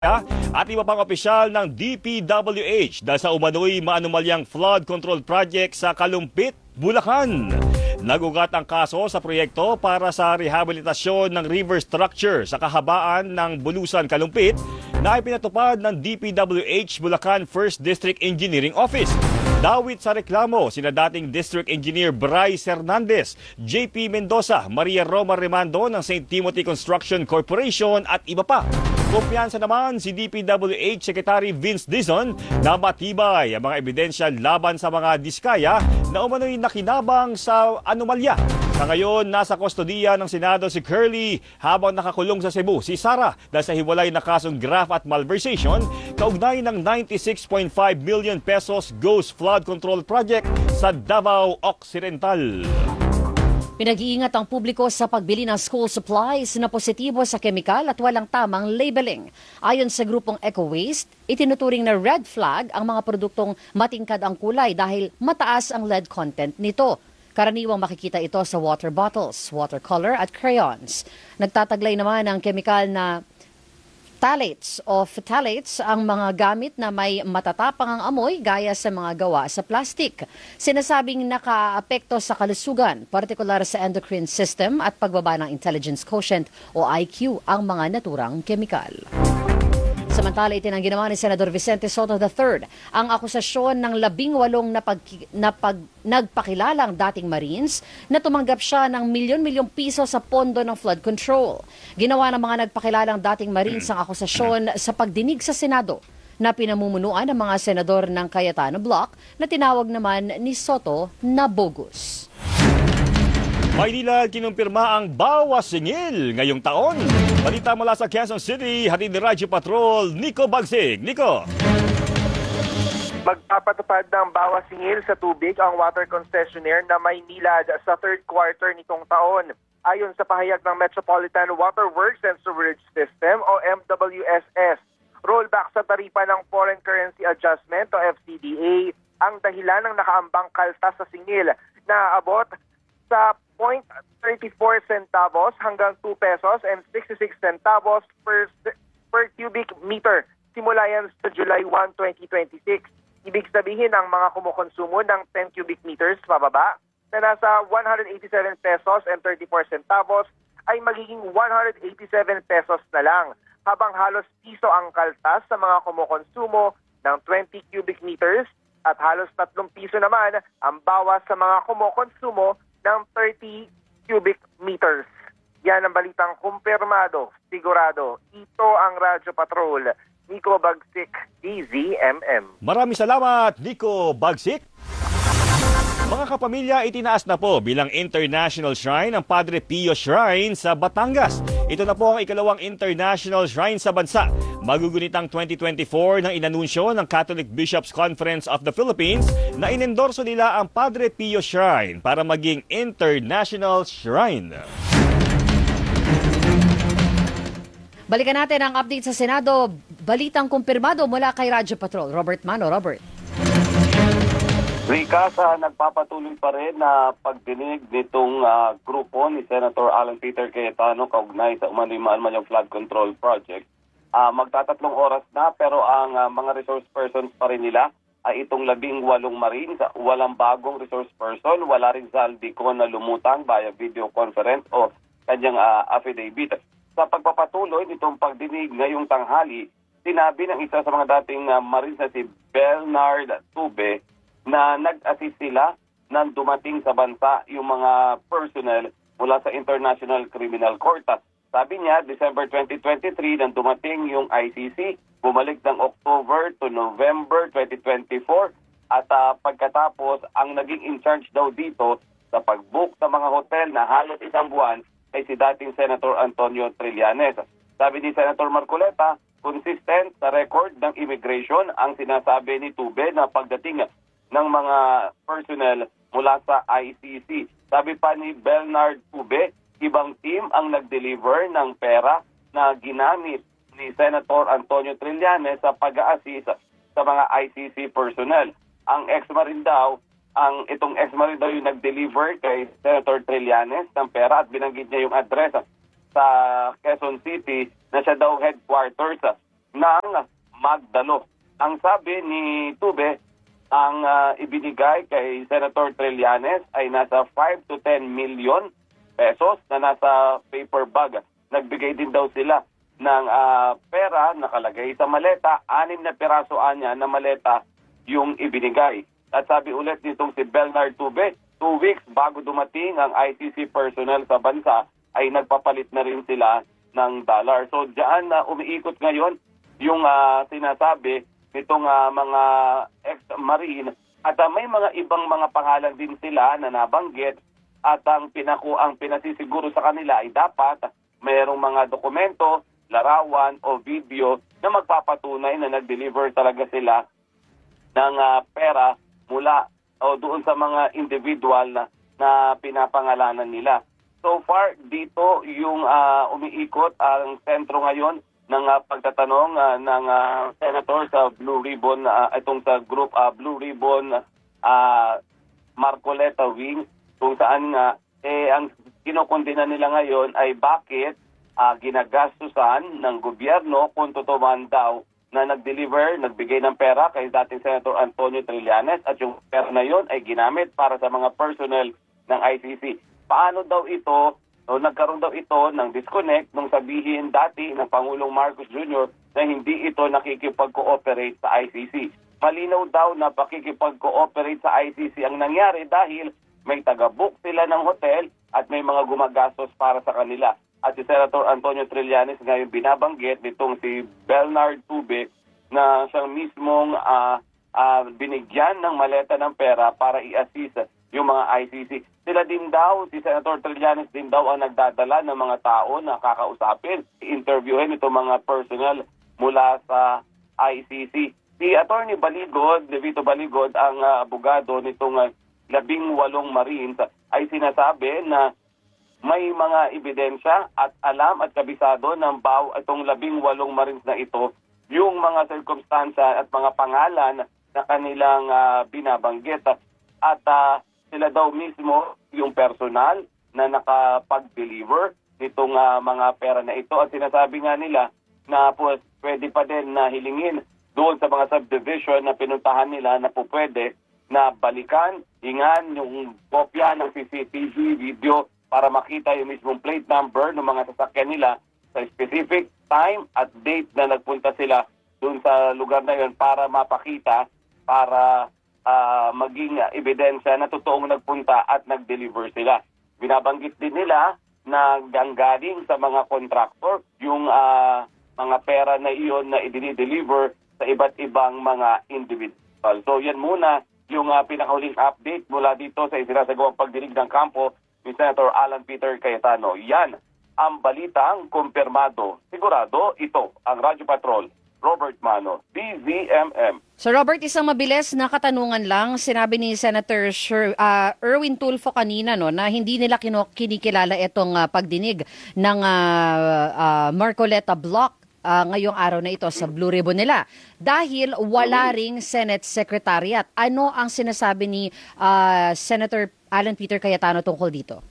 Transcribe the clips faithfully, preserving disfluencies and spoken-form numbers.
at iba pang opisyal ng D P W H dahil sa umano'y maanumalyang flood control project sa Kalumpit, Bulacan. Nagugat ang kaso sa proyekto para sa rehabilitasyon ng river structure sa kahabaan ng Bulusan, Kalumpit na ipinatupad ng D P W H Bulacan First District Engineering Office. Dawit sa reklamo sina dating District Engineer Bryce Hernandez, J P Mendoza, Maria Roma Remando ng Saint Timothy Construction Corporation at iba pa. Kumpiyansa naman si D P W H Secretary Vince Dizon na matibay ang mga ebidensya laban sa mga diskaya na umano'y nakinabang sa anomalya. Sa ngayon, nasa kustodiya ng Senado si Curly habang nakakulong sa Cebu si Sara dahil sa hiwalay na kasong graft at malversation kaugnay ng ninety-six point five million pesos Ghost Flood Control Project sa Davao Occidental. Pinag-iingat ang publiko sa pagbili ng school supplies na positibo sa kemikal at walang tamang labeling. Ayon sa grupong Eco Waste, itinuturing na red flag ang mga produktong matingkad ang kulay dahil mataas ang lead content nito. Karaniwang makikita ito sa water bottles, watercolor at crayons. Nagtataglay naman ng kemikal na phthalates o phthalates ang mga gamit na may matatapang ang amoy gaya sa mga gawa sa plastic. Sinasabing nakaapekto sa kalusugan, partikular sa endocrine system at pagbaba ng intelligence quotient o I Q ang mga naturang kemikal. Samantala, itinanggi naman ni Senador Vicente Soto the third ang akusasyon ng labing walong napag, napag, nagpakilalang dating Marines na tumanggap siya ng milyon-milyong piso sa pondo ng flood control. Ginawa ng mga nagpakilalang dating Marines ang akusasyon sa pagdinig sa Senado na pinamumunuan ng mga senador ng Cayetano Bloc na tinawag naman ni Soto na bogus. Maynila kinumpirma ang bawas singil ngayong taon. Balita mula sa Quezon City, hatid ni Radyo Patrol, Nico Bagsig. Nico. Magpapatupad ng bawas singil sa tubig ang water concessionaire na Maynila sa third quarter nitong taon. Ayon sa pahayag ng Metropolitan Water Works and Sewerage System o M W S S, rollback sa taripa ng Foreign Currency Adjustment o F C D A ang dahilan ng nakaambang kaltas sa singil na abot sa zero point three four centavos hanggang two pesos and sixty-six centavos per, per cubic meter simula yan sa July first, twenty twenty-six. Ibig sabihin ang mga kumukonsumo ng ten cubic meters pababa na nasa one hundred eighty-seven pesos and thirty-four centavos ay magiging one hundred eighty-seven pesos na lang, habang halos piso ang kaltas sa mga kumukonsumo ng twenty cubic meters at halos tatlong piso naman ang bawas sa mga kumukonsumo ng thirty cubic meters. Yan ang balitang kumpirmado, sigurado. Ito ang Radyo Patrol. Nico Bagsik, D Z M M. Maraming salamat, Nico Bagsik. Mga kapamilya, itinaas na po bilang International Shrine ang Padre Pio Shrine sa Batangas. Ito na po ang ikalawang International Shrine sa bansa. Magugunitang twenty twenty-four nang inanunsyo ng Catholic Bishops Conference of the Philippines na inendorso nila ang Padre Pio Shrine para maging International Shrine. Balikan natin ang update sa Senado. Balitang kumpirmado mula kay Radyo Patrol. Robert Mano. Robert. Rika, sa nagpapatuloy pa rin na pagdinig nitong uh, grupo ni Senator Alan Peter Cayetano kaugnay sa umano'y maanumalyang flood control project. Uh, magtatatlong oras na pero ang uh, mga resource persons pa rin nila ay itong labing walong Marines. Walang bagong resource person, wala rin Zaldico na lumutang via video conference o kanyang uh, affidavit. Sa pagpapatuloy nitong pagdinig ngayong tanghali, sinabi ng isa sa mga dating uh, Marines na si Bernard Tube na nag-assist sila nang dumating sa bansa yung mga personnel mula sa International Criminal Court. Sabi niya, December twenty twenty-three nang dumating yung I C C, bumalik ng October to November twenty twenty-four at uh, pagkatapos ang naging in charge daw dito sa pag-book sa mga hotel na halos isang buwan ay si dating Senator Antonio Trillanes. Sabi ni Senator Marcoleta, consistent sa record ng immigration ang sinasabi ni Tube na pagdating ng mga personnel mula sa I C C. Sabi pa ni Bernard Tube, ibang team ang nag-deliver ng pera na ginamit ni Senator Antonio Trillanes sa pag-a-assist sa mga I C C personnel. Ang ex-marine daw, ang itong ex-marine daw yung nag-deliver kay Senator Trillanes ng pera at binanggit niya yung address sa Quezon City na siya daw headquarters ng magdalo. Ang sabi ni Tube, ang uh, ibinigay kay Senator Trillanes ay nasa five to ten million pesos na nasa paper bag. Nagbigay din daw sila ng uh, pera nakalagay sa maleta, anim na piraso anya na maleta yung ibinigay. At sabi ulit nitong si Bernard Tube, two weeks bago dumating ang I C C personnel sa bansa ay nagpapalit na rin sila ng dollar. So diyan na uh, umiikot ngayon yung uh, sinasabi nitong uh, mga ex-marine at uh, may mga ibang mga pangalan din sila na nabanggit at ang pinaku ang pinasisiguro sa kanila ay dapat mayroong mga dokumento, larawan o video na magpapatunay na nag-deliver talaga sila ng uh, pera mula o doon sa mga individual na, na pinapangalanan nila. So far dito yung uh, umiikot ang sentro ngayon ng uh, pagtatanong uh, ng uh, senator sa Blue Ribbon, uh, itong sa group uh, Blue Ribbon uh, Marcoleta Wing, kung saan uh, eh, ang kinukundina nila ngayon ay bakit uh, ginagastusan ng gobyerno kung totoo man daw na nag-deliver, nagbigay ng pera kay dating Senator Antonio Trillanes at yung pera na yon ay ginamit para sa mga personnel ng I C C. Paano daw ito o nagkaroon daw ito ng disconnect nung sabihin dati ng Pangulong Marcos Junior na hindi ito nakikipag-cooperate sa I C C. Malinaw daw na pakikipag-cooperate sa I C C ang nangyari dahil may taga-book sila ng hotel at may mga gumagastos para sa kanila. At si Senator Antonio Trillanes ngayon binabanggit nitong si Bernard Tube na siyang mismong uh, uh, binigyan ng maleta ng pera para i-assist yung mga I C C. Sila din daw, si Senator Trillanes din daw ang nagdadala ng mga tao na kakausapin, i-interviewin itong mga personnel mula sa I C C. Si Attorney Baligod, Levito Baligod, ang uh, abogado nitong uh, labing walong Marines, ay sinasabi na may mga ebidensya at alam at kabisado ng baw itong labing walong Marines na ito, yung mga circumstansya at mga pangalan na kanilang uh, binabanggit. At uh, sila daw mismo yung personal na nakapag-deliver nitong uh, mga pera na ito. At sinasabi nga nila na pues, pwede pa din na hilingin doon sa mga subdivision na pinuntahan nila na po pwede na balikan, hingan yung kopya ng C C T V video para makita yung mismong plate number ng mga sasakyan nila sa specific time at date na nagpunta sila doon sa lugar na yun para mapakita, para uh, maging ebidensya na totoong nagpunta at nag-deliver sila. Binabanggit din nila na ganggaling sa mga contractor yung uh, mga pera na iyon na i-deliver sa iba't ibang mga individual. So yan muna yung uh, pinakahuling update mula dito sa isinasagawang pagdinig ng kampo ni Senator Alan Peter Cayetano. Yan ang balitang kumpirmado. Sigurado ito ang Radyo Patrol. Robert Mano, D Z M M. So Robert, isang mabilis na katanungan lang. Sinabi ni Senator Sher, uh, Erwin Tulfo kanina no, na hindi nila kino, kinikilala itong uh, pagdinig ng uh, uh, Marcoleta Block uh, ngayong araw na ito sa Blue Ribbon nila. Dahil wala ring Senate Secretariat. Ano ang sinasabi ni uh, Senator Alan Peter Cayetano tungkol dito?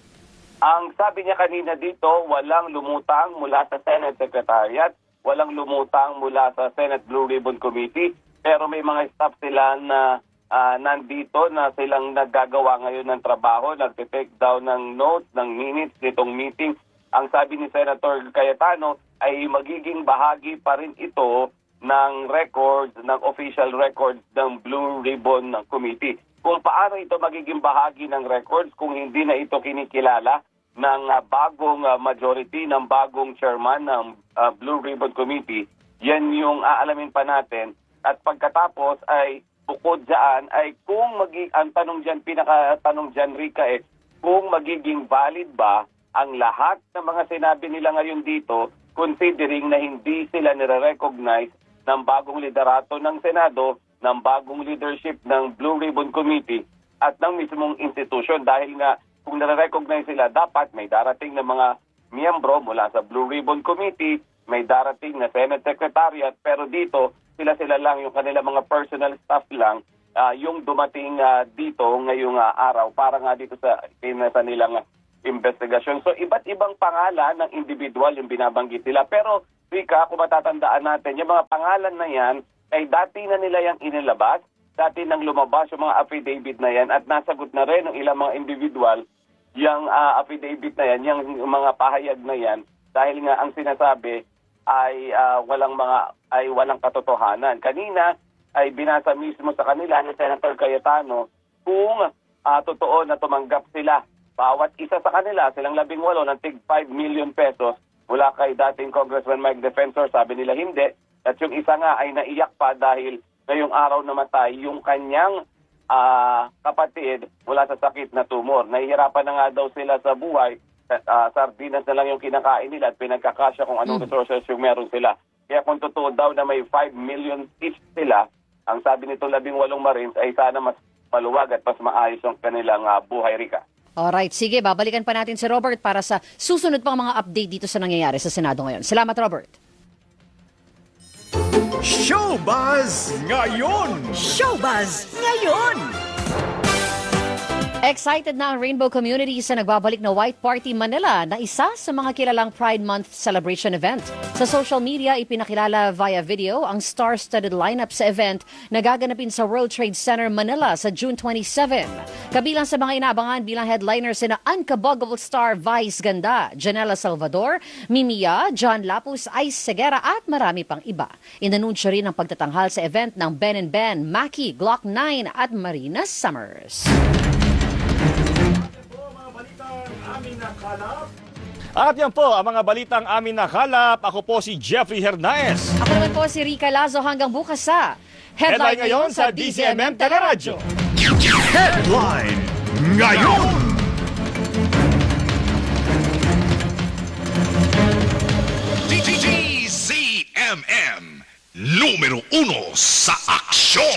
Ang sabi niya kanina dito, walang lumutang mula sa Senate Secretariat, walang lumutang mula sa Senate Blue Ribbon Committee, pero may mga staff sila na uh, nandito na silang naggagawa ngayon ng trabaho, nagte-take down ng notes, ng minutes nitong meeting. Ang sabi ni Senator Cayetano ay magiging bahagi pa rin ito ng records, ng official records ng Blue Ribbon Committee. Kung paano ito magiging bahagi ng records kung hindi na ito kinikilala ng uh, bagong uh, majority, ng bagong chairman ng uh, Blue Ribbon Committee, yan yung aalamin pa natin. At pagkatapos ay bukod dyan ay kung magiging, ang tanong dyan, pinakatanong dyan Rika eh, kung magiging valid ba ang lahat ng mga sinabi nila ngayon dito considering na hindi sila nire-recognize ng bagong liderato ng Senado, ng bagong leadership ng Blue Ribbon Committee at ng mismong institusyon. Dahil nga kung nare-recognize sila, dapat may darating na mga miyembro mula sa Blue Ribbon Committee, may darating na Senate Secretariat, pero dito sila-sila lang, yung kanilang mga personal staff lang, uh, yung dumating uh, dito ngayong uh, araw para nga dito sa, sa nilang uh, investigasyon. So iba't ibang pangalan ng individual yung binabanggit nila. Pero Rika, kung matatandaan natin, yung mga pangalan na yan, ay dati na nila yung inilabas, dati nang lumabas yung mga affidavit na yan, at nasagot na rin ng ilang mga individual yung uh, affidavit na yan, yung mga pahayag na yan, dahil nga ang sinasabi ay uh, walang mga ay walang katotohanan. Kanina ay binasa mismo sa kanila ni Senator Cayetano kung uh, totoo na tumanggap sila. Bawat isa sa kanila, silang labing walo ng tig five million pesos mula kay dating Congressman Mike Defensor, sabi nila hindi. At yung isa nga ay naiyak pa dahil ngayong araw namatay yung kanyang uh, kapatid mula sa sakit na tumor. Nahihirapan na nga daw sila sa buhay. Uh, sardinas na lang yung kinakain nila at pinagkakasya kung anong resources yung meron sila. Kaya kung totoo daw na may five million each sila, ang sabi nito labing walong Marines ay sana mas maluwag at mas maayos yung kanilang uh, buhay, Rika. Alright, sige, babalikan pa natin si Robert para sa susunod pang mga update dito sa nangyayari sa Senado ngayon. Salamat, Robert. Showbuzz ngayon! Showbuzz ngayon! Excited na ang Rainbow Community sa nagbabalik na White Party Manila na isa sa mga kilalang Pride Month celebration event. Sa social media, ipinakilala via video ang star-studded lineup sa event na gaganapin sa World Trade Center, Manila sa June twenty-seventh. Kabilang sa mga inaabangan bilang headliners sina Unkabuggable Star Vice Ganda, Janela Salvador, Mimia, John Lapus, Ice Segura at marami pang iba. Inanunsyo rin ang pagtatanghal sa event ng Ben and Ben, Maki, Glock nine at Marina Summers. At yan po ang mga balitang amin nakalap. Ako po si Jeffrey Hernaez. Ako naman po si Rica Lazo hanggang bukas sa Headline ngayon sa D Z M M Teleradyo. Headline ngayon! D Z M M, numero uno sa aksyon!